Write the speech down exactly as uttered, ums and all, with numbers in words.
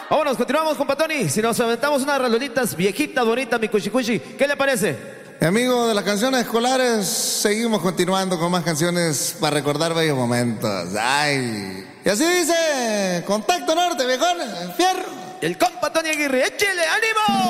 Vámonos, continuamos, compa Tony. Si nos aventamos unas rolonitas viejitas, bonitas, mi cuchicuchi, ¿qué le parece? Mi amigo, de las canciones escolares, seguimos continuando con más canciones para recordar bellos momentos. Ay. Y así dice, Contacto Norte, viejón, fierro. El compa Tony Aguirre, échele ánimo.